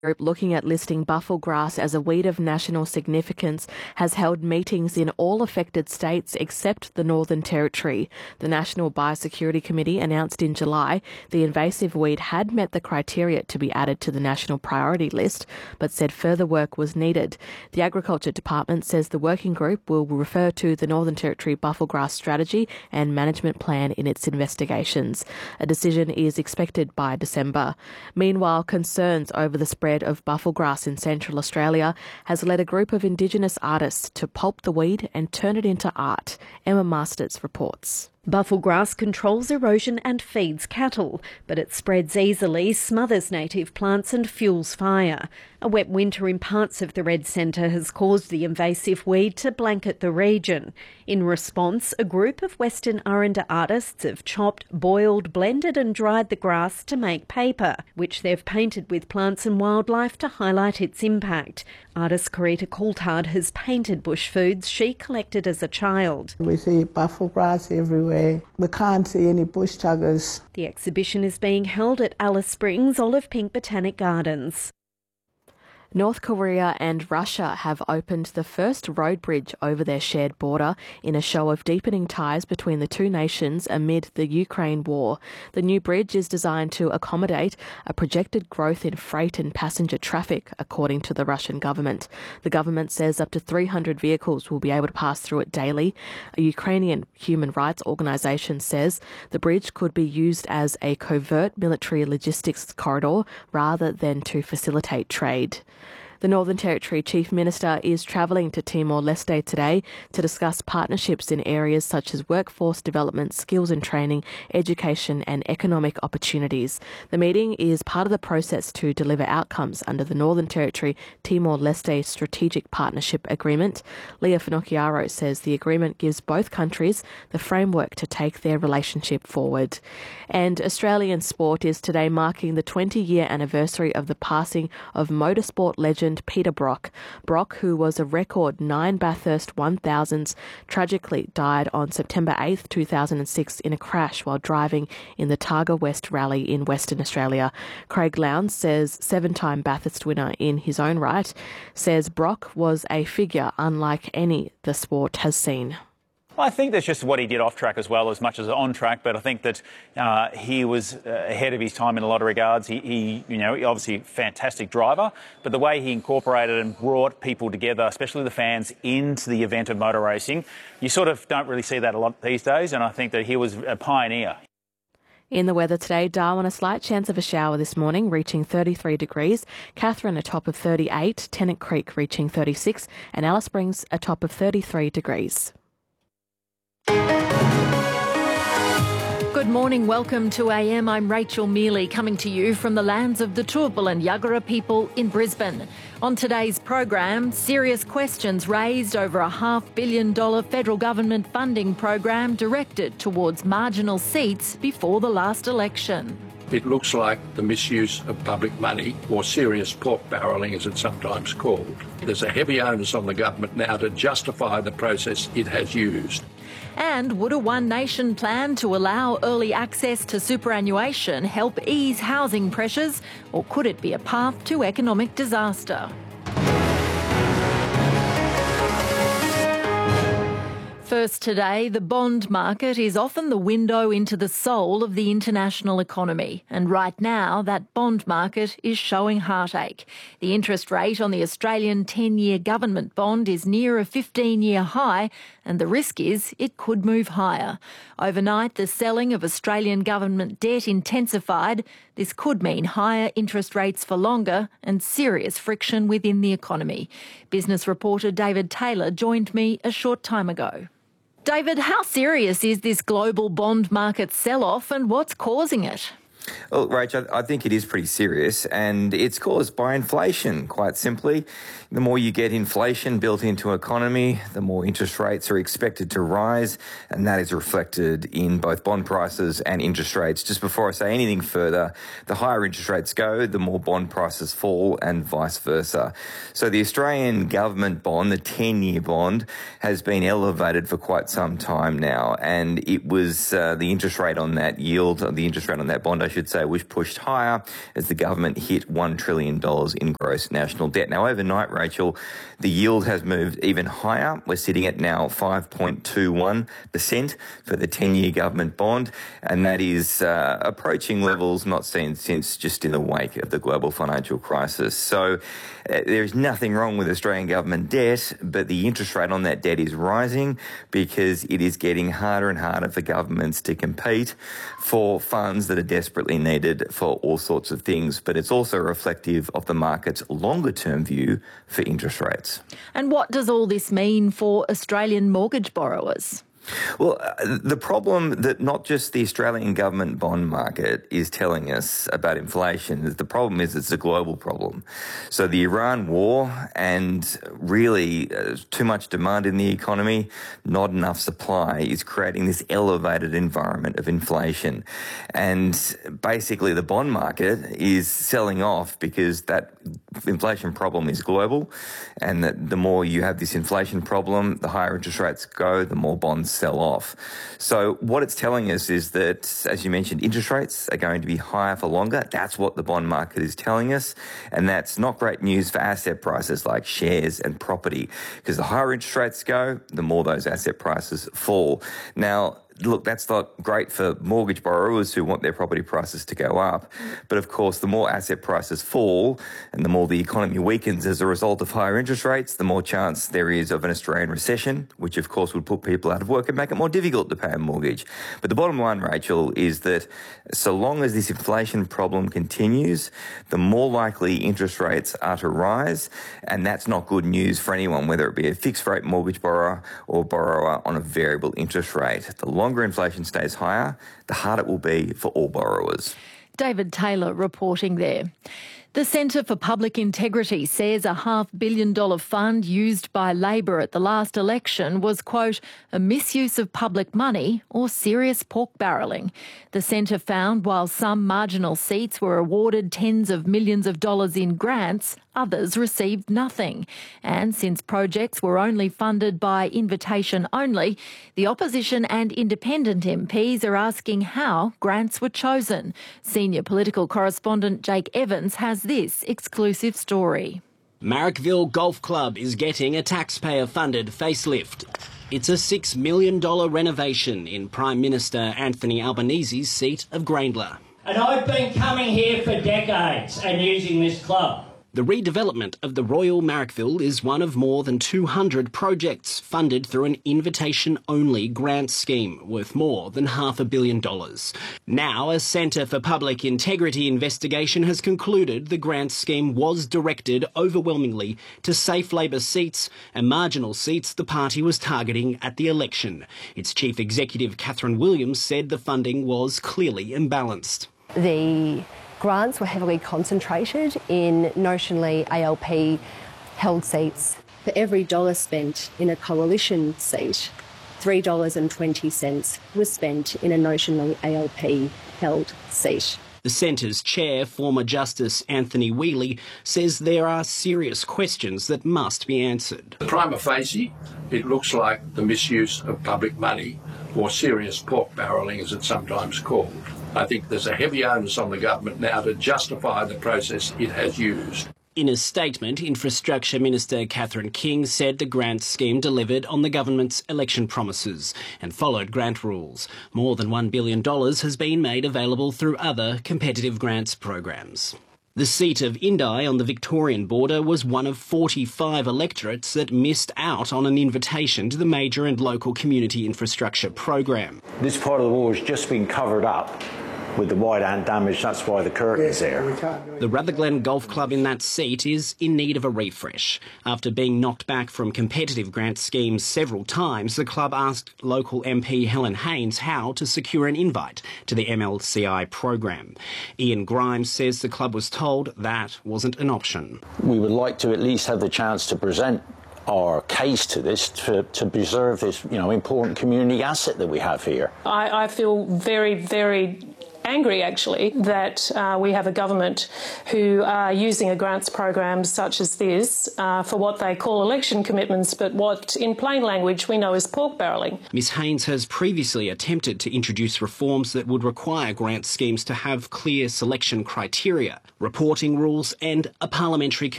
Group looking at listing buffel grass as a weed of national significance has held meetings in all affected states except the Northern Territory. The National Biosecurity Committee announced in July the invasive weed had met the criteria to be added to the national priority list, but said further work was needed. The Agriculture Department says the working group will refer to the Northern Territory buffel grass strategy and management plan in its investigations. A decision is expected by December. Meanwhile, concerns over the spread of buffel grass in Central Australia has led a group of Indigenous artists to pulp the weed and turn it into art. Emma Masters reports. Buffel grass controls erosion and feeds cattle, but it spreads easily, smothers native plants and fuels fire. A wet winter in parts of the Red Centre has caused the invasive weed to blanket the region. In response, a group of Western Aranda artists have chopped, boiled, blended and dried the grass to make paper, which they've painted with plants and wildlife to highlight its impact. Artist Carita Coulthard has painted bush foods she collected as a child. We see buffel grass everywhere. We can't see any bush tuggers. The exhibition is being held at Alice Springs Olive Pink Botanic Gardens. North Korea and Russia have opened the first road bridge over their shared border in a show of deepening ties between the two nations amid the Ukraine war. The new bridge is designed to accommodate a projected growth in freight and passenger traffic, according to the Russian government. The government says up to 300 vehicles will be able to pass through it daily. A Ukrainian human rights organisation says the bridge could be used as a covert military logistics corridor rather than to facilitate trade. The Northern Territory Chief Minister is travelling to Timor-Leste today to discuss partnerships in areas such as workforce development, skills and training, education and economic opportunities. The meeting is part of the process to deliver outcomes under the Northern Territory Timor-Leste Strategic Partnership Agreement. Leah Finocchiaro says the agreement gives both countries the framework to take their relationship forward. And Australian sport is today marking the 20-year anniversary of the passing of motorsport legend Peter Brock. Brock, who was a record 9 Bathurst 1000s, tragically died on September 8, 2006 in a crash while driving in the Targa West Rally in Western Australia. Craig Lowndes says, 7-time Bathurst winner in his own right, says Brock was a figure unlike any the sport has seen. I think that's just what he did off track as well as much as on track, but I think that he was ahead of his time in a lot of regards. He obviously fantastic driver, but the way he incorporated and brought people together, especially the fans, into the event of motor racing, you sort of don't really see that a lot these days, and I think that he was a pioneer. In the weather today, Darwin a slight chance of a shower this morning, reaching 33 degrees. Katherine a top of 38, Tennant Creek reaching 36, and Alice Springs a top of 33 degrees. Good morning, welcome to AM. I'm Rachel Mealy, coming to you from the lands of the Turrbal and Yuggera people in Brisbane. On today's program, serious questions raised over a $500 million federal government funding program directed towards marginal seats before the last election. It looks like the misuse of public money, or serious pork barrelling as it's sometimes called. There's a heavy onus on the government now to justify the process it has used. And would a One Nation plan to allow early access to superannuation help ease housing pressures, or could it be a path to economic disaster? First today, the bond market is often the window into the soul of the international economy. And right now, that bond market is showing heartache. The interest rate on the Australian 10-year government bond is near a 15-year high, and the risk is it could move higher. Overnight, the selling of Australian government debt intensified. This could mean higher interest rates for longer and serious friction within the economy. Business reporter David Taylor joined me a short time ago. David, how serious is this global bond market sell-off and what's causing it? Well, Rach, I think it is pretty serious, and it's caused by inflation, quite simply. The more you get inflation built into an economy, the more interest rates are expected to rise, and that is reflected in both bond prices and interest rates. Just before I say anything further, the higher interest rates go, the more bond prices fall, and vice versa. So the Australian government bond, the 10-year bond, has been elevated for quite some time now, and it was the interest rate on that yield, the interest rate on that bond, I should say, was pushed higher as the government hit $1 trillion in gross national debt. Now, overnight, Rachel, the yield has moved even higher. We're sitting at now 5.21% for the 10-year government bond, and that is approaching levels not seen since just in the wake of the global financial crisis. So there's nothing wrong with Australian government debt, but the interest rate on that debt is rising because it is getting harder and harder for governments to compete for funds that are desperately needed for all sorts of things. But it's also reflective of the market's longer-term view for interest rates. And what does all this mean for Australian mortgage borrowers? Well, the problem that not just the Australian government bond market is telling us about inflation, the problem is it's a global problem. So the Iran war and really too much demand in the economy, not enough supply, is creating this elevated environment of inflation. And basically the bond market is selling off because that inflation problem is global, and that the more you have this inflation problem, the higher interest rates go, the more bonds sell off. So what it's telling us is that, as you mentioned, interest rates are going to be higher for longer. That's what the bond market is telling us, and that's not great news for asset prices like shares and property, because the higher interest rates go, the more those asset prices fall. Now, look, that's not great for mortgage borrowers who want their property prices to go up. But of course, the more asset prices fall and the more the economy weakens as a result of higher interest rates, the more chance there is of an Australian recession, which of course would put people out of work and make it more difficult to pay a mortgage. But the bottom line, Rachel, is that so long as this inflation problem continues, the more likely interest rates are to rise. And that's not good news for anyone, whether it be a fixed rate mortgage borrower or borrower on a variable interest rate. The longer inflation stays higher, the harder it will be for all borrowers. David Taylor reporting there. The Centre for Public Integrity says a $500 million fund used by Labor at the last election was, quote, a misuse of public money or serious pork barrelling. The centre found while some marginal seats were awarded tens of millions of dollars in grants, others received nothing. And since projects were only funded by invitation only, the opposition and independent MPs are asking how grants were chosen. Senior political correspondent Jake Evans has this exclusive story. Marrickville Golf Club is getting a taxpayer-funded facelift. It's a $6 million renovation in Prime Minister Anthony Albanese's seat of Grayndler. And I've been coming here for decades and using this club. The redevelopment of the Royal Marrickville is one of more than 200 projects funded through an invitation-only grant scheme worth more than $500 million. Now, a Centre for Public Integrity investigation has concluded the grant scheme was directed overwhelmingly to safe Labor seats and marginal seats the party was targeting at the election. Its chief executive, Catherine Williams, said the funding was clearly imbalanced. The grants were heavily concentrated in notionally ALP held seats. For every dollar spent in a coalition seat, $3.20 was spent in a notionally ALP held seat. The Centre's chair, former Justice Anthony Whealy, says there are serious questions that must be answered. Prima facie, it looks like the misuse of public money, or serious pork barrelling as it's sometimes called. I think there's a heavy onus on the government now to justify the process it has used. In a statement, Infrastructure Minister Catherine King said the grant scheme delivered on the government's election promises and followed grant rules. More than $1 billion has been made available through other competitive grants programs. The seat of Indi on the Victorian border was one of 45 electorates that missed out on an invitation to the major and local community infrastructure program. This part of the wall has just been covered up with the white ant damage. That's why the curtain's there. The Rutherglen Golf Club in that seat is in need of a refresh. After being knocked back from competitive grant schemes several times, the club asked local MP Helen Haynes how to secure an invite to the MLCI program. Ian Grimes says the club was told that wasn't an option. We would like to at least have the chance to present our case to this, to preserve this, important community asset that we have here. I feel very, very angry, actually, that we have a government who are using a grants program such as this for what they call election commitments, but what in plain language we know is pork barrelling. Ms Haynes has previously attempted to introduce reforms that would require grant schemes to have clear selection criteria, reporting rules and a parliamentary